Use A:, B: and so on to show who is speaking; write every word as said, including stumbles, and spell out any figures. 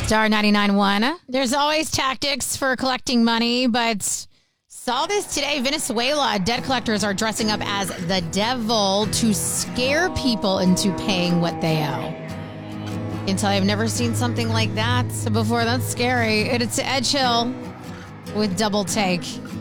A: Star ninety-nine point one. There's always tactics for collecting money, but saw this today. Venezuela debt collectors are dressing up as the devil to scare people into paying what they owe. Until I've never seen something like that before. That's scary. It's Edge Hill with Double Take.